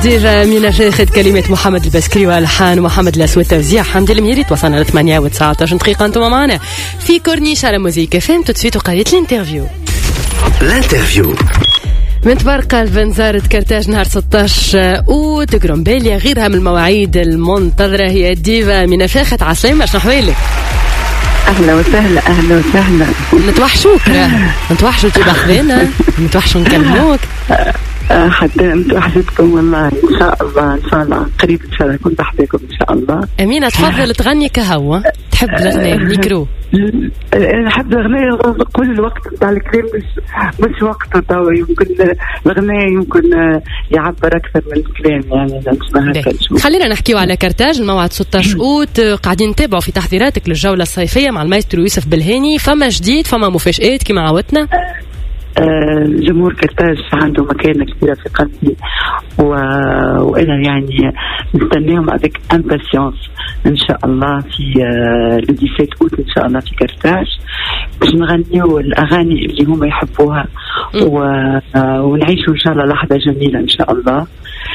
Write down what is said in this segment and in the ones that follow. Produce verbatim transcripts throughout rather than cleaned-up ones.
الديفا أمينة فاخد كلمة محمد البسكري والحان محمد الأسود توزيع حمد الميري. توصلنا ل ثمانية وتسعة عشر دقيقة انتم معنا في كورنيش على موزيك اف ام. تسويت وقريت الانترفيو الانترفيو من تبارك البنزارة كرتاج نهار ستة عشر أوت كرومبيليا. غيرها من المواعيد المنتظرة هي الديفا أمينة فاخد. عسلامة، شنو أحوالك؟ أهلا وسهلا أهلا وسهلا. نتوحشوك راه نتوحشوا تي باخذينا نتوحشوا نكلموك حتى نتوحشتكم والله. إن شاء الله إن شاء الله قريب إن شاء الله نكون بحذاكم إن شاء الله. أمينة تفضل تغني كهوة. تحب الأغنية ميكرو؟ نحب الأغنية كل الوقت بتاع الكلام مش مش وقته توا. يمكن الأغنية يمكن يعبر أكثر من الكلام يعني نسمعها. خلينا نحكيو على كرتاج. الموعد ستة عشر أوت قاعدين نتابعوا في تحضيراتك للجولة الصيفية مع المايسترو يوسف بالهاني. فما جديد فما مفاجآت كما عودتنا؟ آه جمهور كرتاج عنده مكانة كبيرة في قلبي و... وأنا يعني نستناهم avec impatience إن شاء الله في آه le dix-sept أوت إن شاء الله في كرتاج باش نغنيو الأغاني اللي هم يحبوها و... آه ونعيشوا إن شاء الله لحظة جميلة إن شاء الله.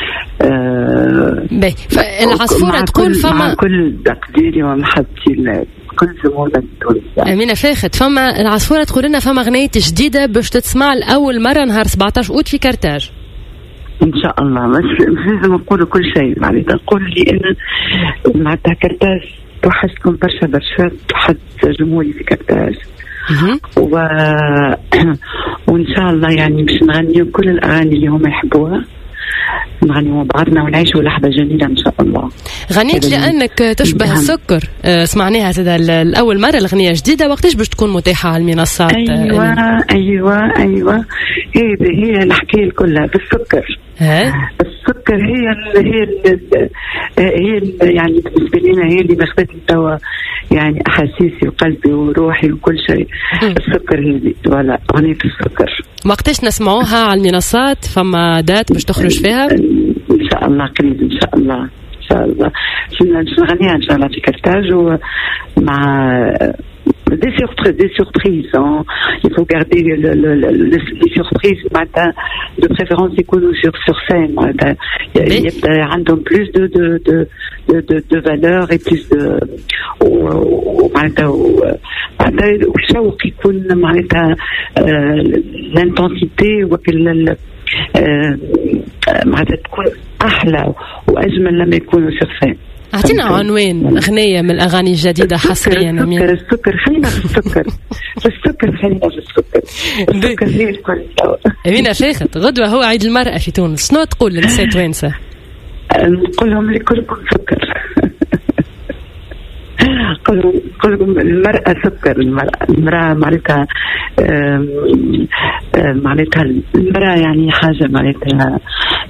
آه العصفورة تقول فما كل تقديري ومحبتي كل زمونة التونسية. أمينة فاخد فما العصفورة تقول لنا فما أغنية جديدة باش تتسمع لأول مرة نهار سبعة عشر أوت في كرتاج إن شاء الله. مش لازم نقول كل شيء معناتها نقول لي أنا معناتها كرتاج توحشتكم برشا برشا. توحشت جمهوري في كرتاج و... وإن شاء الله يعني باش نغنيو كل الأغاني اللي هم يحبوها نغني مع بعضنا ونعيشوا لحظة جميلة إن شاء الله. غنيت لأنك تشبه السكر. أه سمعناها هذا الأول مرة الأغنية جديدة. وقتاش باش تكون متاحة على المنصات؟ أيوة أه أيوة أيوة هذه هي الحكاية كلها بالسكر. ها السكر هي ال هي ال هي ال يعني بالنسبة لنا هي اللي مخبتني توا يعني أحاسيسي وقلبي وروحي وكل شيء. السكر هي ولا أغنية السكر. وقتاش نسمعوها على المنصات؟ فما دات باش تخرج فيها؟ إن شاء الله قريب إن شاء الله إن شاء الله. نغنيها إن شاء الله في كرتاج ومع des surprises, des surprises. Hein. Il faut garder le, le, le, le, les surprises matin, de préférence يكونوا sur sur scène. Il عندهم plus de de de de de, de valeur et plus de ومعناتها ومعناتها والشوق يكون معناتها l'intensité وكل معناتها تكون أحلى وأجمل لما يكونوا sur scène. أعطينا عنوان أغنية من الأغاني الجديدة حصريا. السكر السكر خلينا في السكر السكر خلينا في السكر السكر هي الكل. أمينة فاخد غدوة هو عيد المرأة في تونس. شنو تقول للنساء التوانسة؟ نقول لهم لكلكم سكر. نقول لهم المرأة سكر. المرأة المرأة معناتها معناتها المرأة يعني حاجة معناتها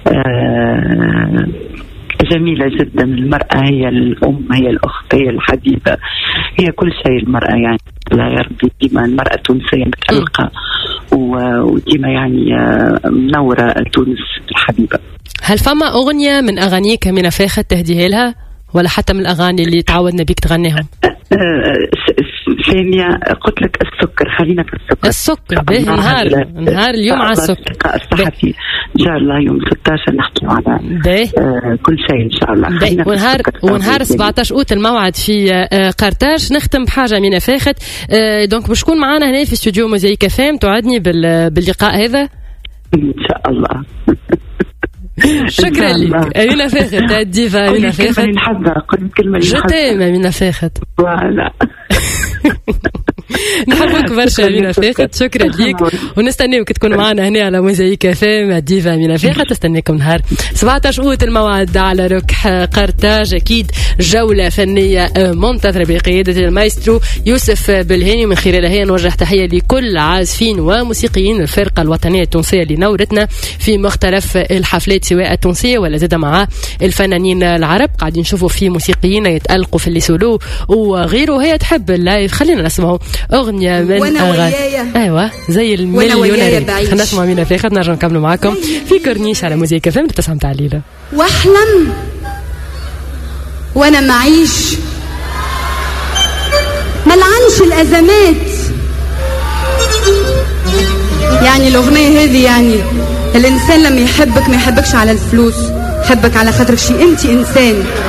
جميلة جدا. المرأة هي الأم هي الأخت هي الحبيبة هي كل شيء. المرأة يعني لا يربي ديما المرأة التونسية متألقة وديما يعني منورة تونس الحبيبة. هل فما أغنية من أغانيك أمينة فاخد تهديها لها ولا حتى من الأغاني اللي تعودنا بيك تغنيهم؟ ثانية قلت لك السكر خلينا في السكر. السكر به نهار نهار اليوم على السكر الصحفي إن شاء الله يوم ستة عشر نحكي على آه كل شيء إن شاء الله. ونهار ونهار سبعة عشر أوت الموعد في آه قرطاج. نختم بحاجة أمينة فاخد. آه دونك باش تكون معنا هنا في استوديو موزيك اف ام. توعدني باللقاء هذا إن شاء الله. شكرا لك أمينة فاخد. الديفا أمينة فاخد. قل كلمة جتام أمينة فاخد. ولا نحبك برشا أمينة فاخد. شكرا ليك ونستناوك تكون معنا هنا على موزيك اف ام. الديفا أمينة فاخد تستناكم نهار سبعة عشر أوت الموعد على ركح قرطاج. أكيد جولة فنية منتظرة بقيادة المايسترو يوسف بالهاني. من خلالها نوجه تحية لكل عازفين وموسيقيين الفرقة الوطنية التونسية اللي نورتنا في مختلف الحفلات سواء التونسية ولا زاد مع الفنانين العرب. قاعدين نشوفوا في موسيقيين يتألقوا في اللي سولو وغيره. هي تحب اللايف. خلينا نسمعوا أغنية من أغاني أيوة زي المليونير. خلينا نسمع أمينة فاخد نرجع نكمل معاكم في كورنيش على موزيك فهم. تسعة متاع الليلة. واحلم وانا معيش ملعنش الأزمات. يعني الأغنية هذه يعني الإنسان لما يحبك ما يحبكش على الفلوس حبك على خاطرك شي انت انسان